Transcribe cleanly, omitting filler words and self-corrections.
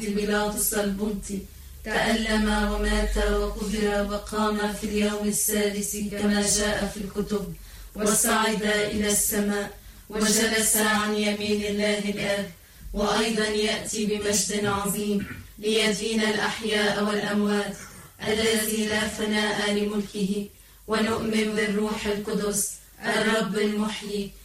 بيلاطس البنطي، تألم ومات وقبر وقام في اليوم السادس كما جاء في الكتب، وصعد إلى السماء وجلس عن يمين الله الآب، وأيضا يأتي بمجد عظيم ليدين الأحياء والأموات، الذي لا فناء لملكه. ونؤمن بالروح القدس الرب المحيي